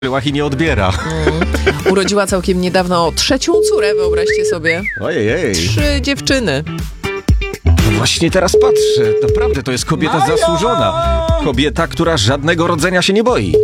i nie odbiera. Urodziła całkiem niedawno trzecią córę, wyobraźcie sobie. Ojej. 3 dziewczyny. No właśnie teraz patrzę. Naprawdę to jest kobieta zasłużona. Kobieta, która żadnego rodzenia się nie boi.